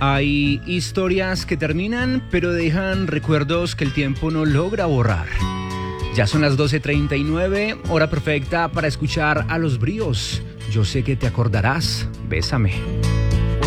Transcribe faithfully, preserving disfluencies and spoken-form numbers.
Hay historias que terminan, pero dejan recuerdos que el tiempo no logra borrar. Ya son las doce treinta y nueve, hora perfecta para escuchar a Los Bríos. Yo sé que te acordarás, bésame.